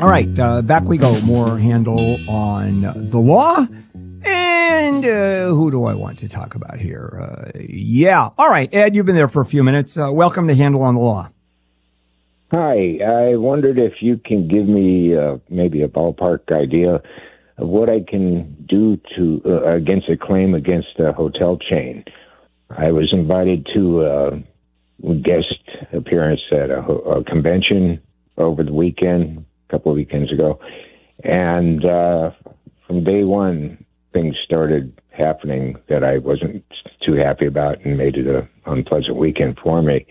All right, back we go. More Handel on the law. And who do I want to talk about here? All right, Ed, you've been there for a few minutes. Welcome to Handel on the Law. Hi, I wondered if you can give me maybe a ballpark idea of what I can do to against a claim against a hotel chain. I was invited to a guest appearance at a convention over the weekend, a couple of weekends ago, and from day one, things started happening that I wasn't too happy about and made it an unpleasant weekend for me.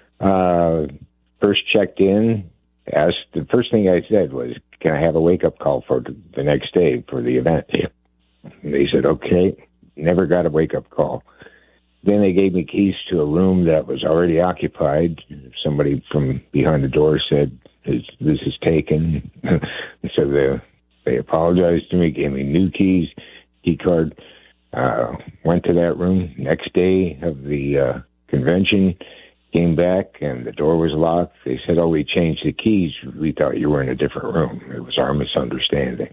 First checked in, asked, the first thing I said was, can I have a wake-up call for the next day for the event? And they said, okay. Never got a wake-up call. Then they gave me keys to a room that was already occupied. Somebody from behind the door said, this is taken. So they apologized to me, gave me new keys, key card. Went to that room. Next day of the convention, came back, and the door was locked. They said, we changed the keys. We thought you were in a different room. It was our misunderstanding.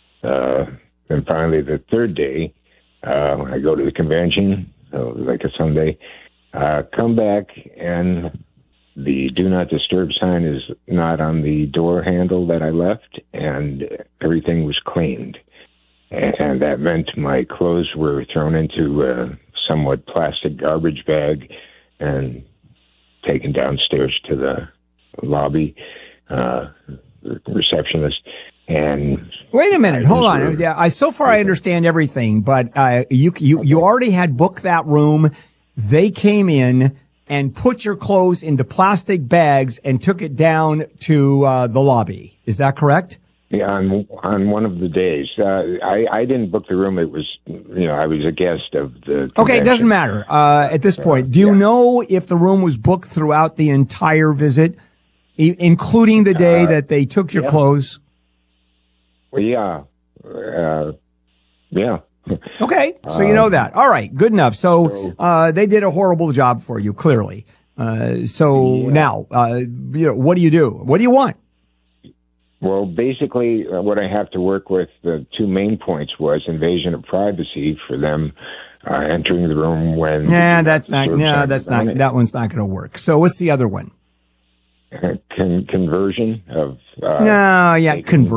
Then finally, the third day, I go to the convention, so it was like a Sunday, come back, and the Do Not Disturb sign is not on the door handle that I left, and everything was cleaned. And that meant my clothes were thrown into a somewhat plastic garbage bag and taken downstairs to the lobby, the receptionist. And wait a minute, hold on. Yeah, so far I understand everything, but you already had booked that room. They came in and put your clothes into plastic bags and took it down to the lobby. Is that correct? Yeah, on one of the days. I didn't book the room. It was, I was a guest of the convention. Okay, it doesn't matter at this point. Do you know if the room was booked throughout the entire visit, including the day that they took your clothes? Well, yeah. Okay, so you know that. All right, good enough. So they did a horrible job for you, clearly. Now, what do you do? What do you want? Well, basically, what I have to work with, the two main points was invasion of privacy for them entering the room when. That one's not going to work. So what's the other one? Conversion of. Conversion.